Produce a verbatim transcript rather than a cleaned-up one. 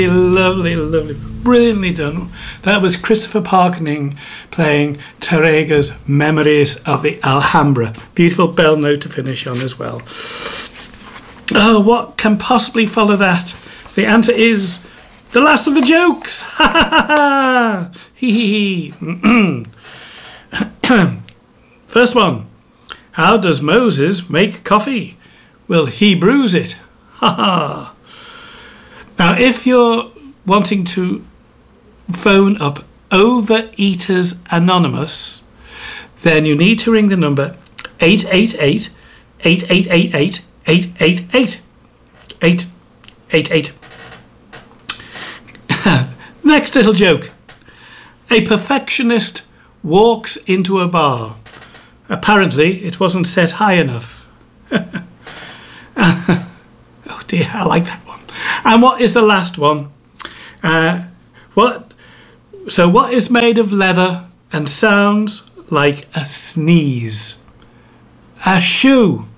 Lovely, lovely, brilliantly done. That was Christopher Parkening playing Tárrega's Memories of the Alhambra. Beautiful bell note to finish on as well. Oh, what can possibly follow that? The answer is the last of the jokes. Ha ha ha ha. Hee hee hee. First one. How does Moses make coffee? Well, he brews it. Ha ha. Now, if you're wanting to phone up Overeaters Anonymous, then you need to ring the number eight eight eight, eight eight eight eight, eight eight eight. eight eight eight. Next little joke. A perfectionist walks into a bar. Apparently, it wasn't set high enough. Oh dear, I like that one. And what is the last one? Uh, what? So what is made of leather and sounds like a sneeze? A shoe.